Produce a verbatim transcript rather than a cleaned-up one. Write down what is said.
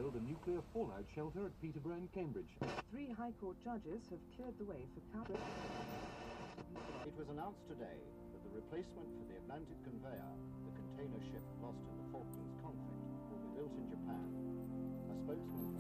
build a nuclear fallout shelter at Peterborough in Cambridge. Three High Court judges have cleared the way for Cap. It was announced today that the replacement for the Atlantic Conveyor, the container ship lost in the Falklands conflict, will be built in Japan. A spokesman